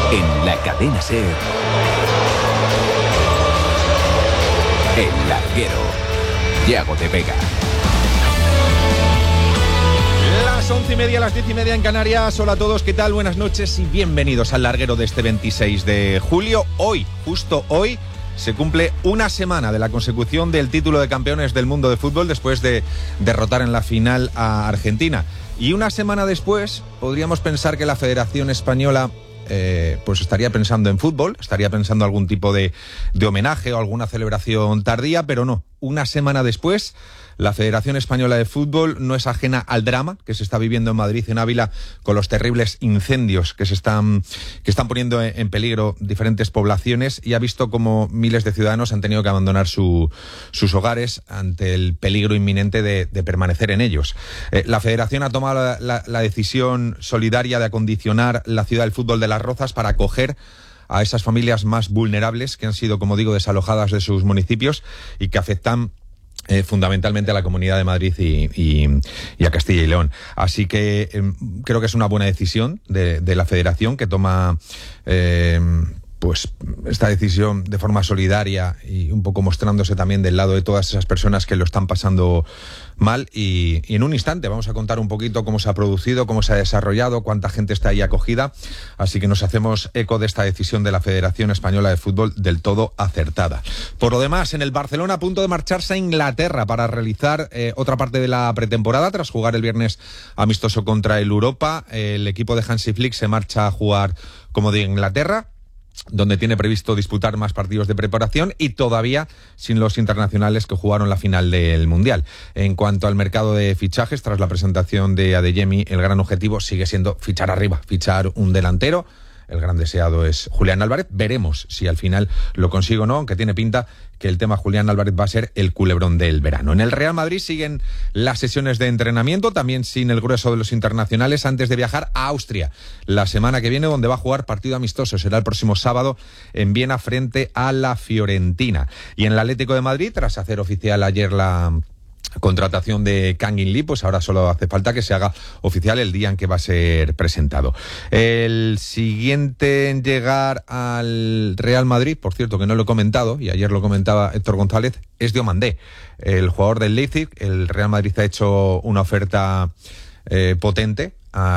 En la cadena SER, El Larguero, Yago de Vega. Las 11:30, las 10:30 en Canarias. Hola a todos, ¿qué tal? Buenas noches y bienvenidos al Larguero de este 26 de julio. Hoy, justo hoy, se cumple una semana de la consecución del título de campeones del mundo de fútbol después de derrotar en la final a Argentina. Y una semana después podríamos pensar que la Federación Española pues estaría pensando en fútbol, estaría pensando algún tipo de homenaje o alguna celebración tardía, pero no. Una semana después, la Federación Española de Fútbol no es ajena al drama que se está viviendo en Madrid, en Ávila, con los terribles incendios que están poniendo en peligro diferentes poblaciones, y ha visto cómo miles de ciudadanos han tenido que abandonar sus hogares ante el peligro inminente de permanecer en ellos. La Federación ha tomado la decisión solidaria de acondicionar la ciudad del fútbol de Las Rozas para acoger a esas familias más vulnerables que han sido, como digo, desalojadas de sus municipios y que afectan fundamentalmente a la Comunidad de Madrid y a Castilla y León. Así que creo que es una buena decisión de la Federación, que toma pues esta decisión de forma solidaria y un poco mostrándose también del lado de todas esas personas que lo están pasando mal. Y en un instante vamos a contar un poquito cómo se ha producido, cómo se ha desarrollado, cuánta gente está ahí acogida. Así que nos hacemos eco de esta decisión de la Federación Española de Fútbol, del todo acertada. Por lo demás, en el Barcelona, a punto de marcharse a Inglaterra para realizar otra parte de la pretemporada tras jugar el viernes amistoso contra el Europa. El equipo de Hansi Flick se marcha a jugar, como de Inglaterra, donde tiene previsto disputar más partidos de preparación y todavía sin los internacionales que jugaron la final del Mundial. En cuanto al mercado de fichajes, tras la presentación de Adeyemi, el gran objetivo sigue siendo fichar arriba, fichar un delantero. El gran deseado es Julián Álvarez. Veremos si al final lo consigue o no, aunque tiene pinta que el tema Julián Álvarez va a ser el culebrón del verano. En el Real Madrid siguen las sesiones de entrenamiento, también sin el grueso de los internacionales, antes de viajar a Austria la semana que viene, donde va a jugar partido amistoso. Será el próximo sábado en Viena frente a la Fiorentina. Y en el Atlético de Madrid, tras hacer oficial ayer la contratación de Kang In Lee, pues ahora solo hace falta que se haga oficial el día en que va a ser presentado. El siguiente en llegar al Real Madrid, por cierto que no lo he comentado, y ayer lo comentaba Héctor González, es Diomandé, el jugador del Leipzig. El Real Madrid ha hecho una oferta potente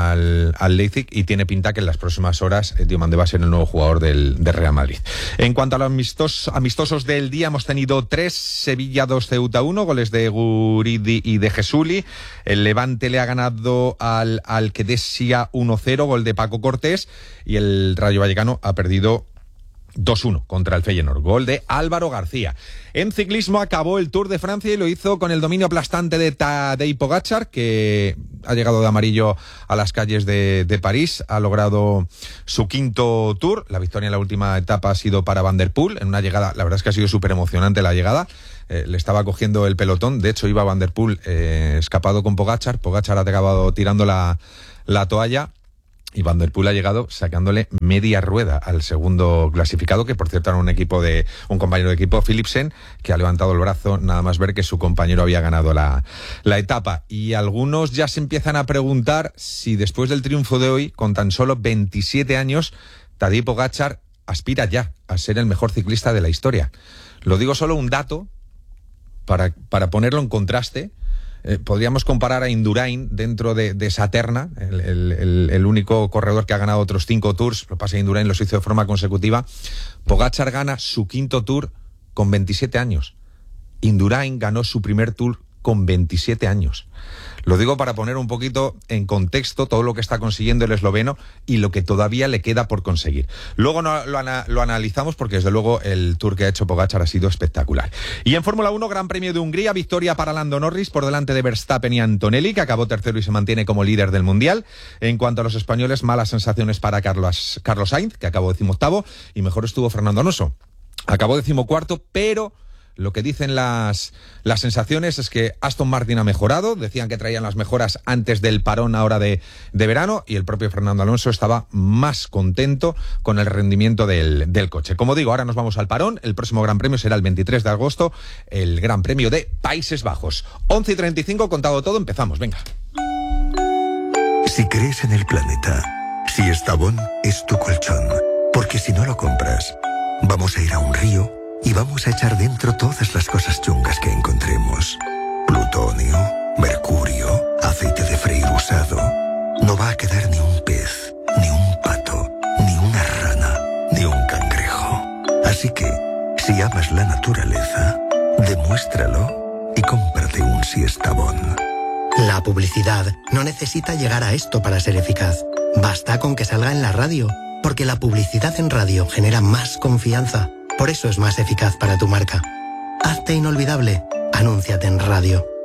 al Leipzig y tiene pinta que en las próximas horas Diomandé va a ser el nuevo jugador del Real Madrid. En cuanto a los amistosos del día, hemos tenido 3, Sevilla 2, Ceuta 1, goles de Guridi y de Jesuli. El Levante le ha ganado al Qadisiyah 1-0, gol de Paco Cortés, y el Rayo Vallecano ha perdido 2-1 contra el Feyenoord, gol de Álvaro García. En ciclismo acabó el Tour de Francia y lo hizo con el dominio aplastante de Tadej Pogačar, que ha llegado de amarillo a las calles de París, ha logrado su quinto Tour. La victoria en la última etapa ha sido para Van der Poel, en una llegada, la verdad es que ha sido súper emocionante la llegada. Le estaba cogiendo el pelotón, de hecho iba Van der Poel escapado con Pogačar ha acabado tirando la toalla, y Van der Poel ha llegado sacándole media rueda al segundo clasificado, que por cierto era un compañero de equipo, Philipsen, que ha levantado el brazo nada más ver que su compañero había ganado la etapa. Y algunos ya se empiezan a preguntar si después del triunfo de hoy, con tan solo 27 años, Tadej Pogačar aspira ya a ser el mejor ciclista de la historia. Lo digo solo un dato para ponerlo en contraste. Podríamos comparar a Indurain dentro de esa terna, el único corredor que ha ganado otros 5 tours. Lo que pasa es que Indurain los hizo de forma consecutiva. Pogačar gana su quinto tour con 27 años. Indurain ganó su primer tour con 27 años. Lo digo para poner un poquito en contexto todo lo que está consiguiendo el esloveno y lo que todavía le queda por conseguir. Luego lo analizamos, porque desde luego el tour que ha hecho Pogačar ha sido espectacular. Y en Fórmula 1, Gran Premio de Hungría, victoria para Lando Norris por delante de Verstappen y Antonelli, que acabó tercero y se mantiene como líder del Mundial. En cuanto a los españoles, malas sensaciones para Carlos Sainz, que acabó 18º, y mejor estuvo Fernando Alonso. Acabó 14º, pero lo que dicen las sensaciones es que Aston Martin ha mejorado. Decían que traían las mejoras antes del parón ahora de verano, y el propio Fernando Alonso estaba más contento con el rendimiento del coche. Como digo, ahora nos vamos al parón. El próximo Gran Premio será el 23 de agosto, el Gran Premio de Países Bajos. 11:35, contado todo, empezamos, venga. Si crees en el planeta, si Estavón es tu colchón, Porque si no lo compras, vamos a ir a un río y vamos a echar dentro todas las cosas chungas que encontremos. Plutonio, mercurio, aceite de freír usado. No va a quedar ni un pez, ni un pato, ni una rana, ni un cangrejo. Así que, si amas la naturaleza, demuéstralo y cómprate un Siestabón. La publicidad no necesita llegar a esto para ser eficaz. Basta con que salga en la radio, porque la publicidad en radio genera más confianza. Por eso es más eficaz para tu marca. Hazte inolvidable. Anúnciate en radio.